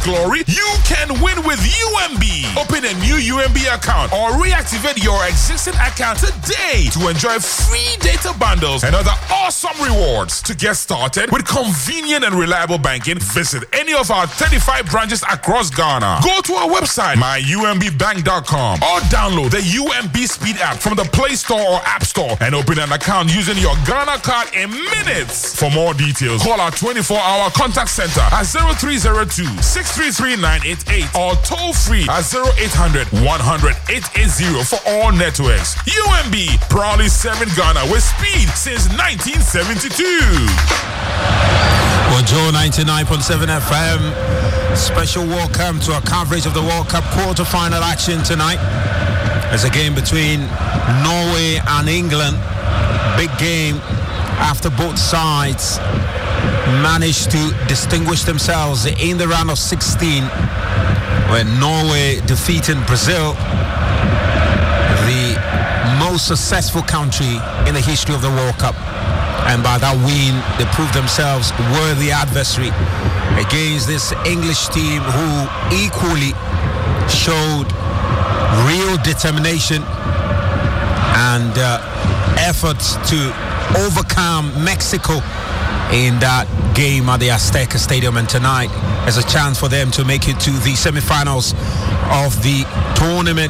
glory, you can win with UMB. Open a new UMB account or reactivate your existing account today to enjoy free data bundles and other awesome rewards. To get started with convenient and reliable banking, visit any of our 35 branches across Ghana. Go to our website, myumbbank.com, or download the UMB Speed app from the Play Store or App Store and open an account using your Ghana card in minutes. For more details, call our 24-hour contact center at 0302-633-988 or toll free at 0800-100-880 for all networks. UMB, proudly serving Ghana with speed since 1972. Well, Joe 99.7 FM, special welcome to our coverage of the World Cup quarter-final action tonight. There's a game between Norway and England. Big game after both sides managed to distinguish themselves in the round of 16 when Norway defeated Brazil, the most successful country in the history of the World Cup. And by that win, they proved themselves worthy adversary against this English team who equally showed real determination and efforts to overcome Mexico in that game at the Azteca Stadium. And tonight there's a chance for them to make it to the semi-finals of the tournament.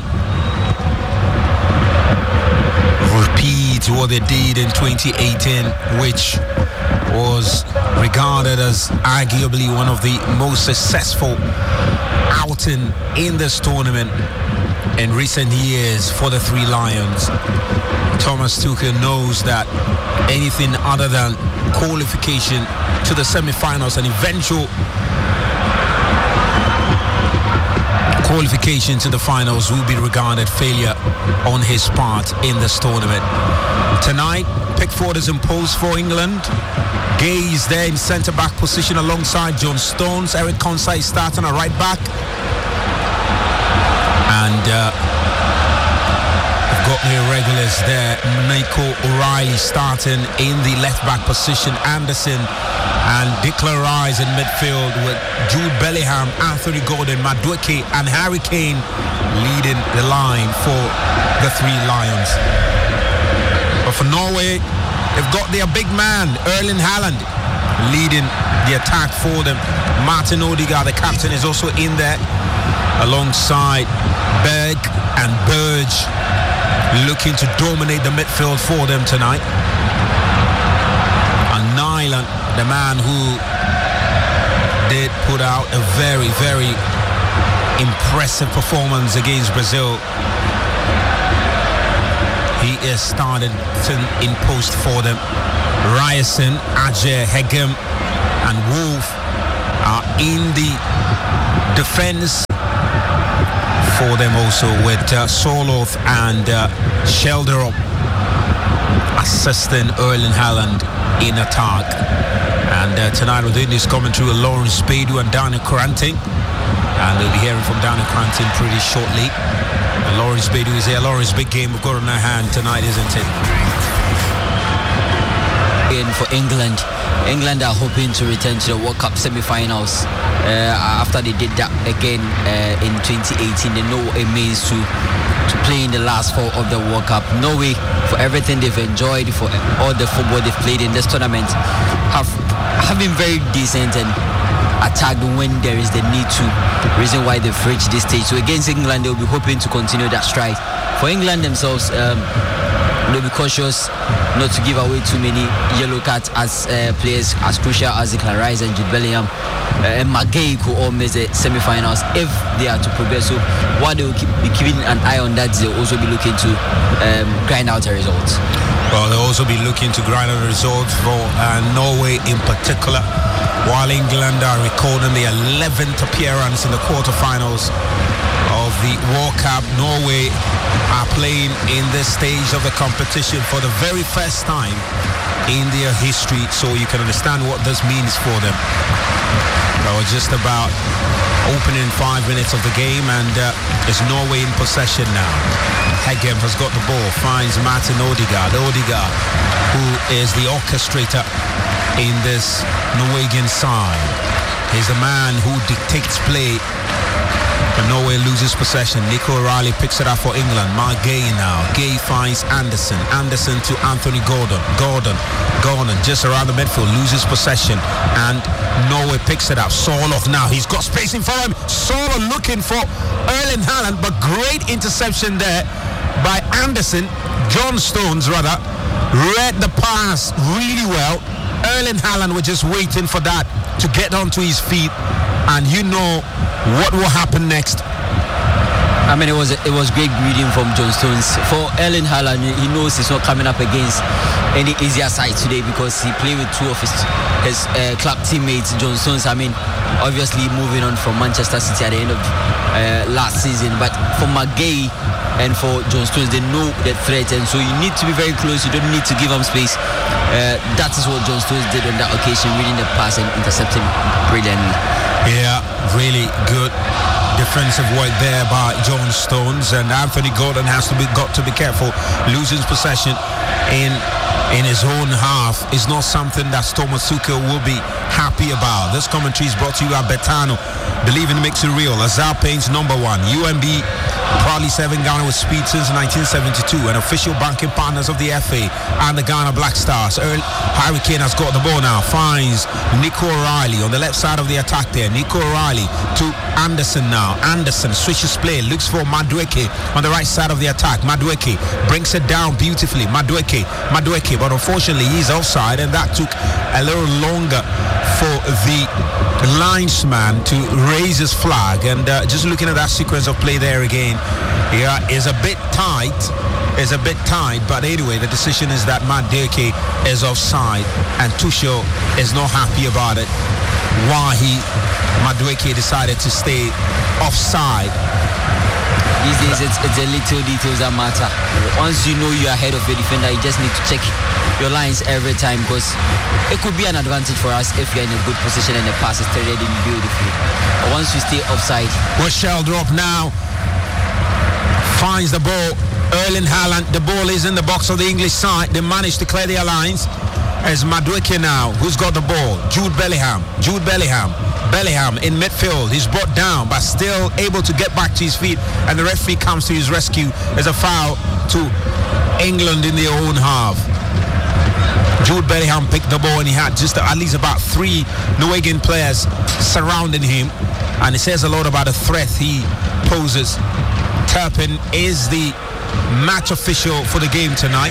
Repeat what they did in 2018, which was regarded as arguably one of the most successful outing in this tournament in recent years for the Three Lions. Thomas Tuchel knows that anything other than qualification to the semi-finals and eventual qualification to the finals will be regarded failure on his part in this tournament. Tonight, Pickford is imposed for England. Gay is there in centre-back position alongside John Stones. Eric Konsa is starting at right back. And we've got the irregulars there. Nico O'Reilly starting in the left-back position. Anderson and Declan Rice in midfield with Jude Bellingham, Anthony Gordon, Madueke and Harry Kane leading the line for the Three Lions. But for Norway, they've got their big man, Erling Haaland, leading the attack for them. Martin Odegaard, the captain, is also in there alongside Berg and Burge, looking to dominate the midfield for them tonight. And Nyland, the man who did put out a very, very impressive performance against Brazil. He is started in post for them. Ryerson, Ajay, Hegem and Wolf are in the defense for them also, with Soloth and Shelderop assisting Erling Haaland in attack. And tonight we're doing this commentary with Lawrence Beidou and Daniel Cranting, and we'll be hearing from Daniel Cranting pretty shortly. And Lawrence Beidou is here. Lawrence, big game we've got on our hand tonight, isn't it? For England are hoping to return to the World Cup semi-finals after they did that again in 2018. They know what it means to play in the last four of the World Cup. Norway, for everything they've enjoyed, for all the football they've played in this tournament, have been very decent and attacked when there is the need to. Reason why they've reached this stage. So against England, they'll be hoping to continue that stride. For England themselves, they'll be cautious not to give away too many yellow cards as players as crucial as Declan Rice and Jude Bellingham and McGay could all miss the semi-finals if they are to progress. So while they will be keeping an eye on that, they'll also be looking to grind out a result. Well, they'll also be looking to grind out a result for Norway in particular, while England are recording the 11th appearance in the quarterfinals of the World Cup. Norway are playing in this stage of the competition for the very first time in their history, so you can understand what this means for them. We're just about opening 5 minutes of the game, and it's Norway in possession now. Hegem has got the ball, finds Martin Odegaard, who is the orchestrator in this Norwegian side. He's the man who dictates play. But Norway loses possession. Nico O'Reilly picks it up for England. Mark Gay now. Gay finds Anderson. Anderson to Anthony Gordon. Gordon just around the midfield, loses possession, and Norway picks it up. Soloth now. He's got space in front of him. Soloth looking for Erling Haaland, but great interception there by Anderson. John Stones rather read the pass really well. Erling Haaland was just waiting for that to get onto his feet, and you know what will happen next. I mean, it was great reading from John Stones. For Erling Haaland, he knows he's not coming up against any easier side today because he played with two of his club teammates, John Stones. I mean, obviously moving on from Manchester City at the end of last season. But for McGay and for John Stones, they know the threat, and so you need to be very close. You don't need to give him space. That is what John Stones did on that occasion, reading the pass and intercepting brilliantly. Yeah, really good defensive work there by John Stones, and Anthony Gordon has got to be careful. Losing possession in his own half is not something that Thomas Tuchel will be happy about. This commentary is brought to you by Betano. Believe in makes it real. Azar Payne's number one. UMB proudly serving Ghana with speed since 1972 and official banking partners of the FA and the Ghana Black Stars. Harry Kane has got the ball now, finds Nico O'Reilly on the left side of the attack there. Nico O'Reilly to Anderson now. Anderson switches play, looks for Madueke on the right side of the attack. Madueke brings it down beautifully. Madueke, but unfortunately he's offside, and that took a little longer for the linesman to raise his flag. And just looking at that sequence of play there again, yeah, is a bit tight. But anyway, the decision is that Madueke is offside, and Tuchel is not happy about it. Why Madueke decided to stay offside. These days, it's the little details that matter. Once you know you're ahead of your defender, you just need to check your lines every time, because it could be an advantage for us if you're in a good position and the pass is threaded in beautifully. But once you stay offside. Rochelle drop now. Finds the ball. Erling Haaland. The ball is in the box of the English side. They managed to clear their lines. As Madueke now, who's got the ball? Jude Bellingham in midfield. He's brought down, but still able to get back to his feet, and the referee comes to his rescue. There's a foul to England in their own half. Jude Bellingham picked the ball, and he had just at least about 3 Norwegian players surrounding him, and it says a lot about the threat he poses. Turpin is the match official for the game tonight.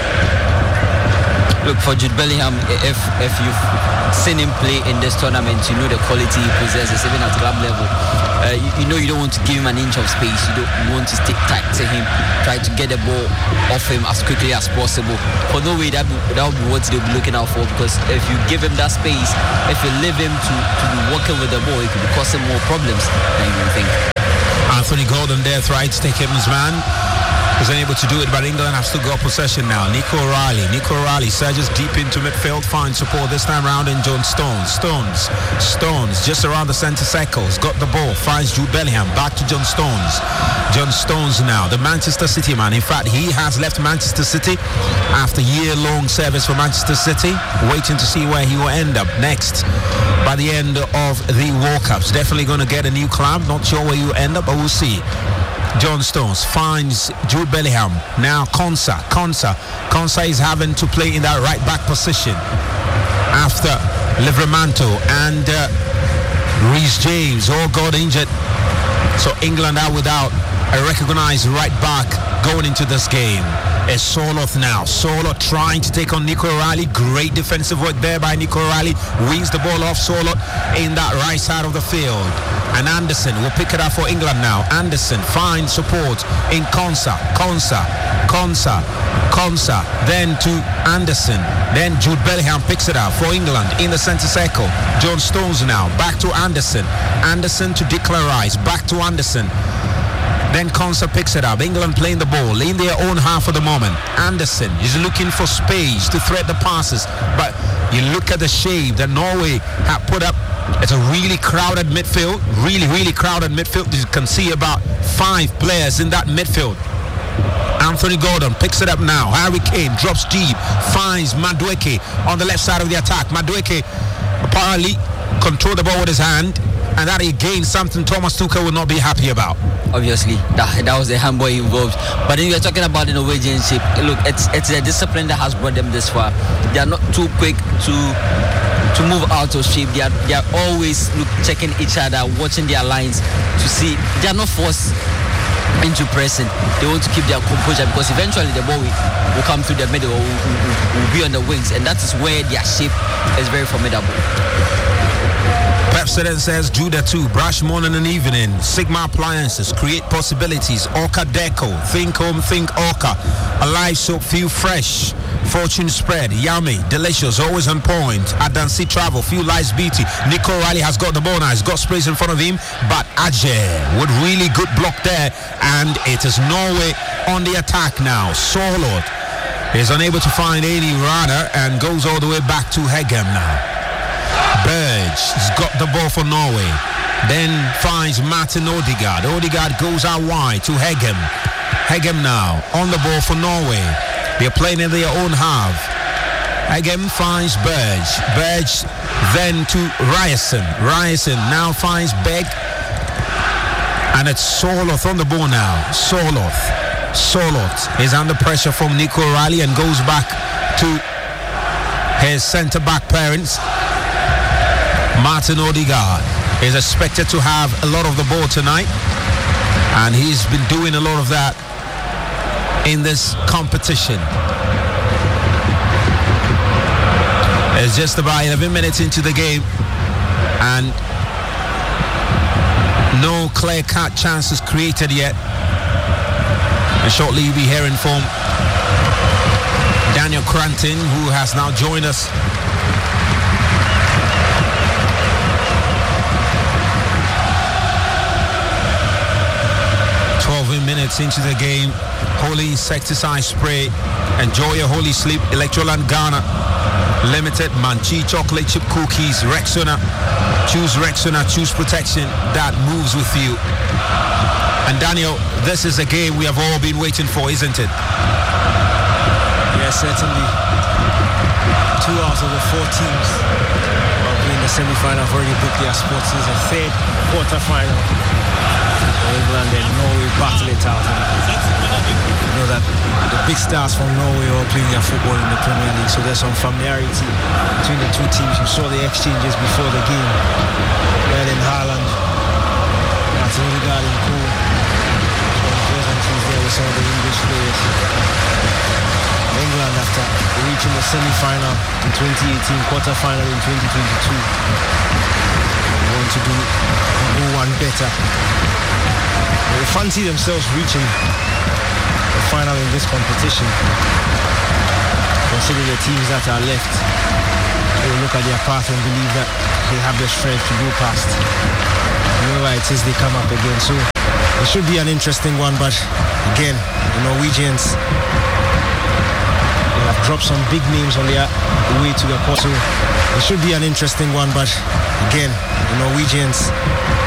Look, for Jude Bellingham, if you've seen him play in this tournament, you know the quality he possesses, even at club level. You know you don't want to give him an inch of space. You want to stick tight to him, try to get the ball off him as quickly as possible. For Norway, that will be what they'll be looking out for, because if you give him that space, if you leave him to be working with the ball, it could be causing more problems than you think. Anthony Gordon there tries to take him as man. He's unable to do it, but England have still got possession now. Nico O'Reilly surges deep into midfield, finds support this time around in John Stones. Stones just around the centre circle. He's got the ball, finds Jude Bellingham, back to John Stones. John Stones now, the Manchester City man. In fact, he has left Manchester City after year-long service for Manchester City, waiting to see where he will end up next by the end of the World Cups. Definitely going to get a new club. Not sure where you end up, but we'll see. John Stones finds Jude Bellingham. Now Konsa is having to play in that right back position after Livramento and Reece James all got injured. So England are without a recognized right back going into this game. It's Soloth now. Soloth trying to take on Nico O'Reilly. Great defensive work there by Nico O'Reilly. Wins the ball off Soloth in that right side of the field. And Anderson will pick it up for England now. Anderson finds support in Konsa. Then to Anderson. Then Jude Bellingham picks it up for England in the centre circle. John Stones now. Back to Anderson. Anderson to Declan Rice. Back to Anderson. Then Konsa picks it up. England playing the ball in their own half for the moment. Anderson is looking for space to thread the passes. But you look at the shape that Norway have put up. It's a really crowded midfield. Really crowded midfield. You can see about 5 players in that midfield. Anthony Gordon picks it up now. Harry Kane drops deep. Finds Madueke on the left side of the attack. Madueke apparently control the ball with his hand, and that again something Thomas Tuchel will not be happy about. Obviously, that was a handball involved. But then you're talking about the Norwegian shape. Look, it's a discipline that has brought them this far. They are not too quick to move out of shape. They are always checking each other, watching their lines to see. They are not forced into pressing. They want to keep their composure because eventually the ball will come through the middle or will be on the wings, and that is where their shape is very formidable. Pepsi then says Judah 2, brush morning and evening, Sigma appliances, create possibilities, Orca Deco, think home, think Orca, Alive soap, feel fresh, Fortune spread, yummy, delicious, always on point, Adansi travel, feel life's beauty. Nico Riley has got the ball now, he's got space in front of him, but Ajay with really good block there, and it is Norway on the attack now. Solot is unable to find any runner and goes all the way back to Hegem now. Berge has got the ball for Norway, then finds Martin Odegaard. Odegaard goes out wide to Hegem. Hegem now on the ball for Norway. They're playing in their own half. Hegem finds Berge. Berge then to Ryerson. Ryerson now finds Begg, and it's Soloth on the ball now. Soloth is under pressure from Nico Riley and goes back to his centre-back parents. Martin Odegaard is expected to have a lot of the ball tonight, and he's been doing a lot of that in this competition. It's just about 11 minutes into the game, and no clear-cut chances created yet. And shortly you'll be hearing from Daniel Cranton, who has now joined us. Minutes into the game, Holy insecticide spray, enjoy your holy sleep, Electroland Ghana Limited, Manchi chocolate chip cookies, Rexona, choose protection that moves with you. And Daniel, this is a game we have all been waiting for, isn't it? Yes, certainly. 2 out of the 4 teams in the semi-final have already booked their spots. This is a third quarter-final. England and Norway battle it out. You know that the big stars from Norway are playing their football in the Premier League, so there's some familiarity between the two teams. You saw the exchanges before the game. Erling Haaland, Martin Odegaard and Co. Some pleasantries there with some of the English players. England, after reaching the semi-final in 2018, quarter-final in 2022, want to do one better. They fancy themselves reaching the final in this competition. Considering the teams that are left, they will look at their path and believe that they have the strength to go past whoever it is they come up against. So it should be an interesting one, but again, the Norwegians, they have dropped some big names on their way to the quarter. So it should be an interesting one, but again, the Norwegians